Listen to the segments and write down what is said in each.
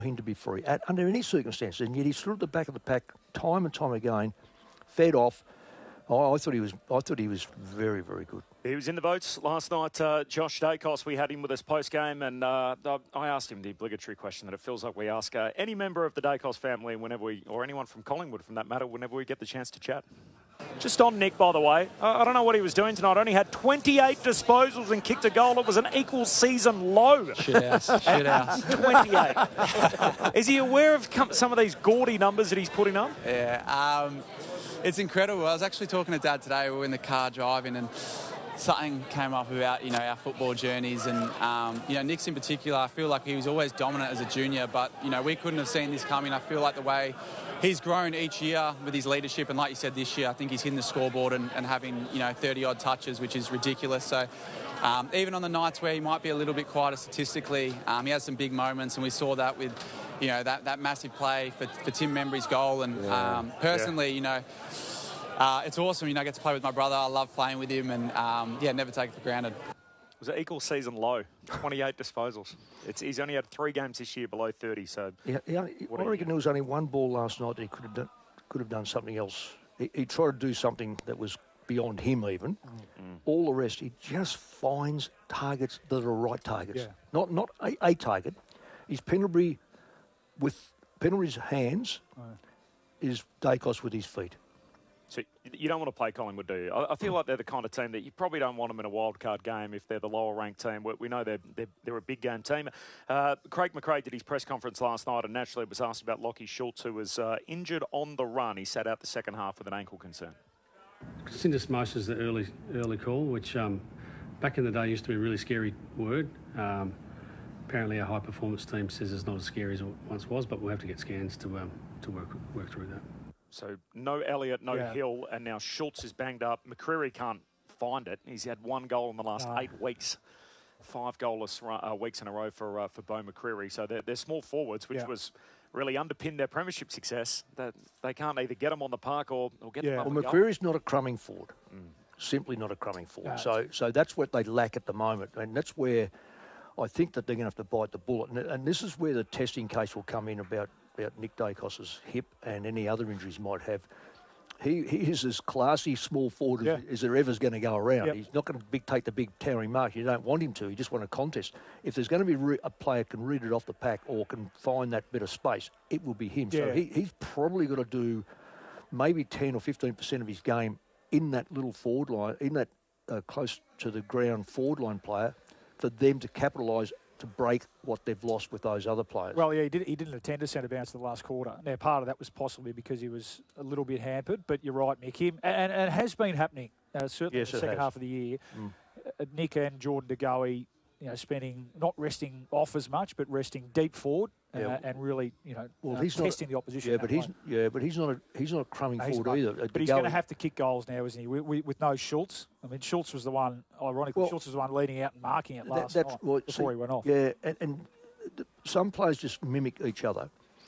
him to be free under any circumstances, and yet he stood at the back of the pack time and time again, fed off. I thought he was very, very good. He was in the boats last night, Josh Daicos. We had him with us post-game, and I asked him the obligatory question that it feels like we ask any member of the Daicos family or anyone from Collingwood, from that matter, whenever we get the chance to chat. Just on Nick, by the way, I don't know what he was doing tonight. Only had 28 disposals and kicked a goal. It was an equal season low. Shit house. 28. Is he aware of some of these gaudy numbers that he's putting up? Yeah, it's incredible. I was actually talking to Dad today. We were in the car driving, and something came up about, our football journeys. And, Nick's in particular, I feel like he was always dominant as a junior, but, we couldn't have seen this coming. I feel like the way he's grown each year with his leadership, and like you said, this year, I think he's hitting the scoreboard and having, 30-odd touches, which is ridiculous. So even on the nights where he might be a little bit quieter statistically, he has some big moments, and we saw that with, that massive play for Tim Membry's goal. And personally, it's awesome. I get to play with my brother. I love playing with him, and never take it for granted. It was an equal season low, 28 disposals. He's only had 3 games this year below 30. So I reckon there was only one ball last night that he could have done something else. He tried to do something that was beyond him even. All the rest, he just finds targets that are right targets. Yeah. Not a target. He's Pendlebury with Pendlebury's hands is Daicos with his feet. So you don't want to play Collingwood, do you? I feel like they're the kind of team that you probably don't want them in a wildcard game if they're the lower-ranked team. We know they're a big-game team. Craig McRae did his press conference last night, and naturally was asked about Lachie Schultz, who was injured on the run. He sat out the second half with an ankle concern. Syndesmosis is the early call, which back in the day used to be a really scary word. Apparently our high-performance team says it's not as scary as it once was, but we'll have to get scans to work through that. So no Elliott, no Hill, and now Schultz is banged up. McCreary can't find it. He's had 1 goal in the last 8 weeks. 5 goalless weeks in a row for Beau McCreary. So they're small forwards, which was really underpinned their premiership success. That they can't either get them on the park or get them up and McCreary's not a crumbing forward. Simply not a crumbing forward. So that's what they lack at the moment, and that's where I think that they're going to have to bite the bullet. And this is where the testing case will come in about Nick Daicos' hip and any other injuries he might have. He is as classy small forward as there ever's going to go around. Yep. He's not going to take the big towering mark. You don't want him to. You just want a contest. If there's going to be a player can read it off the pack or can find that bit of space, it will be him. Yeah. So he's probably got to do maybe 10 or 15% of his game in that little forward line, in that close to the ground forward line player, for them to capitalise to break what they've lost with those other players. Well, yeah, he didn't attend a centre bounce the last quarter. Now, part of that was possibly because he was a little bit hampered, but you're right, Nick. And it has been happening, certainly in the second half of the year. Nick and Jordan De Goey, spending, not resting off as much, but resting deep forward and really, testing the opposition. But he's not a crumbing forward either. But he's going to have to kick goals now, isn't he? With no Schultz. I mean, Schultz was the one, ironically, Schultz was the one leading out and marking it last night before he went off. Yeah, and some players just mimic each other.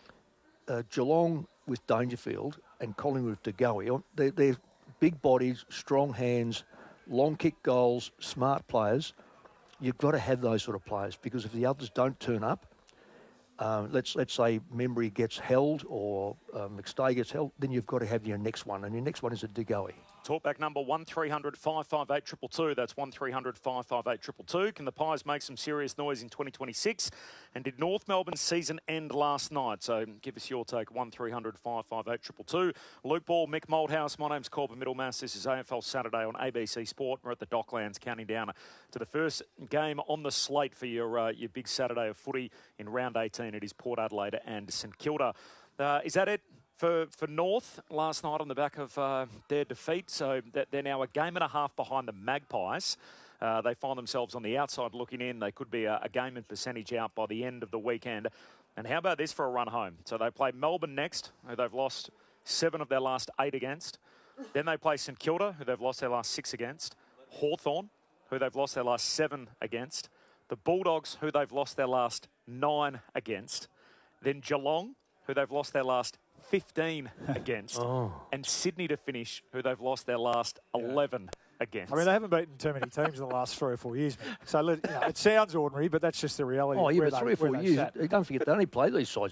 Geelong with Dangerfield and Collingwood with De Goey, they're big bodies, strong hands, long kick goals, smart players. You've got to have those sort of players, because if the others don't turn up, let's say Membry gets held or McStay gets held, then you've got to have your next one, and your next one is a De Goey. Talkback number 1300 558 222. That's 1300 558 222. Can the Pies make some serious noise in 2026? And did North Melbourne's season end last night? So give us your take. 1300 558 222. Luke Ball, Mick Moldhouse. My name's Corbin Middlemass. This is AFL Saturday on ABC Sport. We're at the Docklands, counting down to the first game on the slate for your big Saturday of footy in round 18. It is Port Adelaide and St Kilda. Is that it for North last night on the back of their defeat? So they're now a game and a half behind the Magpies. They find themselves on the outside looking in. They could be a game and percentage out by the end of the weekend. And how about this for a run home? So they play Melbourne next, who they've lost 7 of their last 8 against. Then they play St Kilda, who they've lost their last 6 against. Hawthorn, who they've lost their last 7 against. The Bulldogs, who they've lost their last 9 against. Then Geelong, who they've lost their last 15 against. And Sydney to finish, who they've lost their last 11 against. I mean, they haven't beaten too many teams in the last 3 or 4 years. So it sounds ordinary, but that's just the reality. Oh, yeah, but 3 or 4 years. Don't forget, they only play these sides